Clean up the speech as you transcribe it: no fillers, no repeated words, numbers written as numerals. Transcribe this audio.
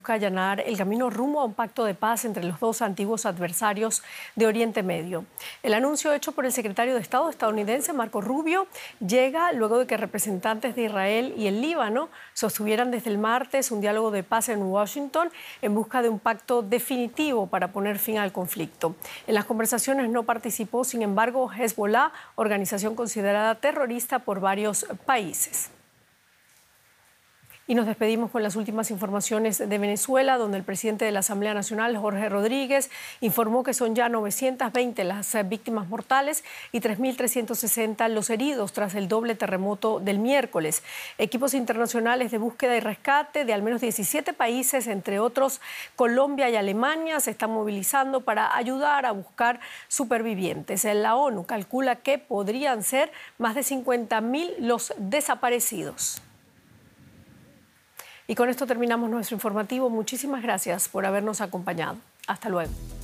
allanar el camino rumbo a un pacto de paz entre los dos antiguos adversarios de Oriente Medio. El anuncio hecho por el secretario de Estado estadounidense, Marco Rubio, llega luego de que representantes de Israel y el Líbano sostuvieran desde el martes un diálogo de paz en Washington en busca de un pacto definitivo para poner fin al conflicto. En las conversaciones no participó, sin embargo, Hezbollah, organización considerada terrorista por varios países. Y nos despedimos con las últimas informaciones de Venezuela, donde el presidente de la Asamblea Nacional, Jorge Rodríguez, informó que son ya 920 las víctimas mortales y 3.360 los heridos tras el doble terremoto del miércoles. Equipos internacionales de búsqueda y rescate de al menos 17 países, entre otros Colombia y Alemania, se están movilizando para ayudar a buscar supervivientes. La ONU calcula que podrían ser más de 50.000 los desaparecidos. Y con esto terminamos nuestro informativo. Muchísimas gracias por habernos acompañado. Hasta luego.